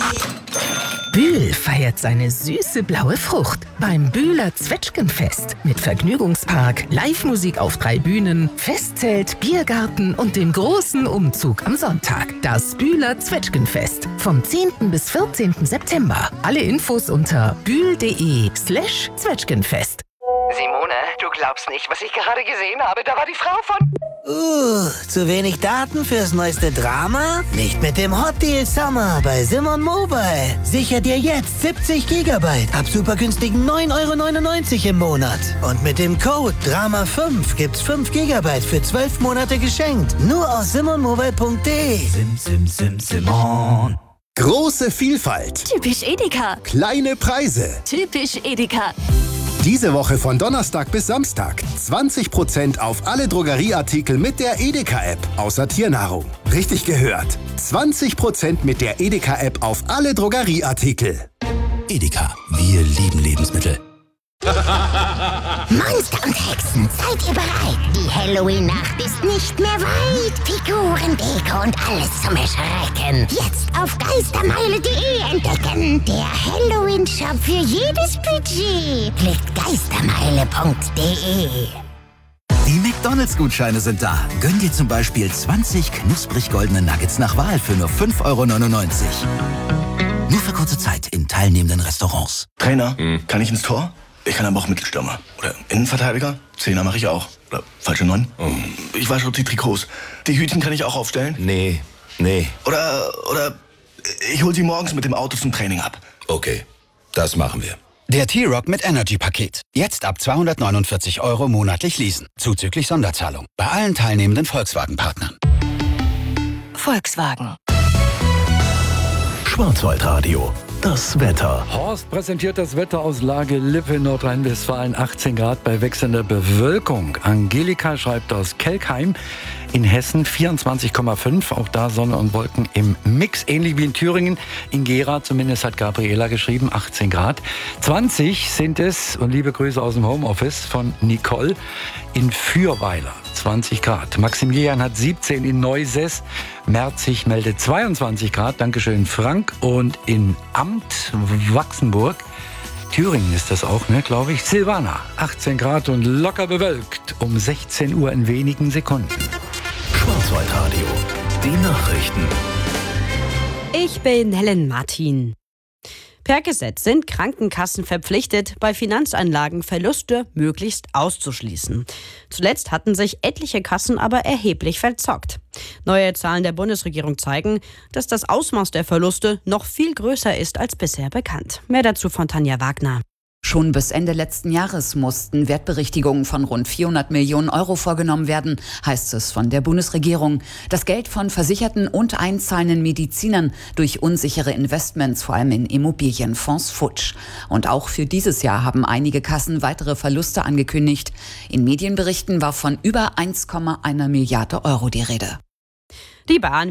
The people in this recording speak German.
Bühl feiert seine süße blaue Frucht beim Bühler Zwetschgenfest mit Vergnügungspark, Live-Musik auf 3 Bühnen, Festzelt, Biergarten und dem großen Umzug am Sonntag. Das Bühler Zwetschgenfest vom 10. bis 14. September. Alle Infos unter bühl.de/Zwetschgenfest. Simone, du glaubst nicht, was ich gerade gesehen habe. Da war die Frau von... Zu wenig Daten fürs neueste Drama? Nicht mit dem Hot Deal Summer bei Simon Mobile. Sicher dir jetzt 70 GB ab super günstigen 9,99 € im Monat. Und mit dem Code DRAMA5 gibt's 5 GB für 12 Monate geschenkt. Nur auf simonmobile.de. Simon. Große Vielfalt. Typisch Edeka. Kleine Preise. Typisch Edeka. Diese Woche von Donnerstag bis Samstag 20% auf alle Drogerieartikel mit der Edeka-App, außer Tiernahrung. Richtig gehört. 20% mit der Edeka-App auf alle Drogerieartikel. Edeka, wir lieben Lebensmittel. Monster und Hexen, seid ihr bereit? Die Halloween-Nacht ist nicht mehr weit. Figuren, Deko und alles zum Erschrecken. Jetzt auf geistermeile.de entdecken. Der Halloween-Shop für jedes Budget. Klickt geistermeile.de. Die McDonalds-Gutscheine sind da. Gönn dir zum Beispiel 20 knusprig goldene Nuggets nach Wahl für nur 5,99 €. Nur für kurze Zeit in teilnehmenden Restaurants. Trainer, kann ich ins Tor? Ich kann aber auch Mittelstürmer. Oder Innenverteidiger. Zehner mache ich auch. Oder falsche 9. Ich wasche auch die Trikots. Die Hütchen kann ich auch aufstellen. Nee. Oder ich hol sie morgens mit dem Auto zum Training ab. Okay, das machen wir. Der T-Rock mit Energy-Paket. Jetzt ab 249 € monatlich leasen. Zuzüglich Sonderzahlung. Bei allen teilnehmenden Volkswagen-Partnern. Volkswagen. Schwarzwaldradio. Das Wetter. Horst präsentiert das Wetter aus Lage Lippe, Nordrhein-Westfalen, 18 Grad bei wechselnder Bewölkung. Angelika schreibt aus Kelkheim in Hessen 24,5. Auch da Sonne und Wolken im Mix, ähnlich wie in Thüringen. In Gera, zumindest hat Gabriela geschrieben, 18 Grad. 20 sind es, und liebe Grüße aus dem Homeoffice von Nicole, in Fürweiler. 20 Grad. Maximilian hat 17 in Neusess. Merzig meldet 22 Grad. Dankeschön, Frank. Und in Amt Wachsenburg, Thüringen ist das auch, ne, glaube ich, Silvana, 18 Grad und locker bewölkt. Um 16 Uhr in wenigen Sekunden. Schwarzwaldradio. Die Nachrichten. Ich bin Helen Martin. Per Gesetz sind Krankenkassen verpflichtet, bei Finanzanlagen Verluste möglichst auszuschließen. Zuletzt hatten sich etliche Kassen aber erheblich verzockt. Neue Zahlen der Bundesregierung zeigen, dass das Ausmaß der Verluste noch viel größer ist als bisher bekannt. Mehr dazu von Tanja Wagner. Schon bis Ende letzten Jahres mussten Wertberichtigungen von rund 400 Millionen € vorgenommen werden, heißt es von der Bundesregierung. Das Geld von Versicherten und einzahlenden Medizinern durch unsichere Investments, vor allem in Immobilienfonds, futsch. Und auch für dieses Jahr haben einige Kassen weitere Verluste angekündigt. In Medienberichten war von über 1,1 Milliarde € die Rede. Die Bahn